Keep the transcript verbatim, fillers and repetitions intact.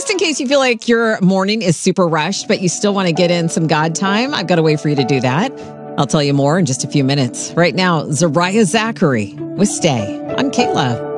just in case you feel like your morning is super rushed, but you still want to get in some God time, I've got a way for you to do that. I'll tell you more in just a few minutes. Right now, Zariah Zachary with Stay on K Love.